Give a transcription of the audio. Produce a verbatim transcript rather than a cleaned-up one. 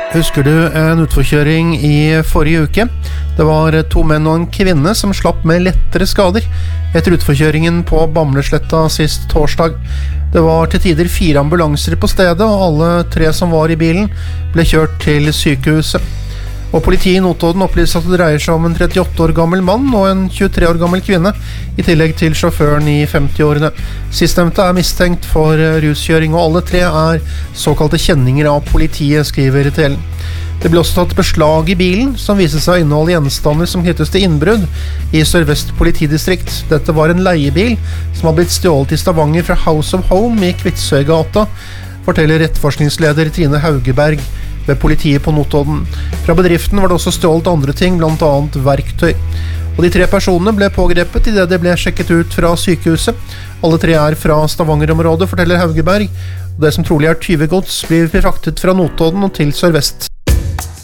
Husker du en utforkjøring i forrige uke? Det var to menn og en kvinne som slapp med lettere skader etter utforkjøringen på Bamlesletta sist torsdag. Det var til tider fire ambulanser på stedet, og alle tre som var i bilen ble kjørt til sykehuset. Og politiet i Notodden opplyser at det dreier seg om en trettiåtte år gammel mann og en tjuetre år gammel kvinne, i tillegg til sjåføren i femti-årene. Sistnevnte er mistenkt for ruskjøring, og alle tre er såkalte kjenninger av politiet, skriver T L. Det ble også tatt beslag i bilen, som viser seg å inneholde gjenstander som knyttes til innbrudd i Sør-Vest politidistrikt. Dette var en leiebil som har blitt stjålet i Stavanger fra House of Home i Kvitsøygata, forteller etterforskningsleder Trine Haugeberg ved politiet på Notodden. Fra bedriften var det også stjålet andre ting, blant annet verktøy. Og de tre personene ble pågrepet i det de ble sjekket ut fra sykehuset. Alle tre er fra Stavanger-området, forteller Haugeberg. Og det som trolig er tyvegods blir fraktet fra Notodden og til Sør-Vest.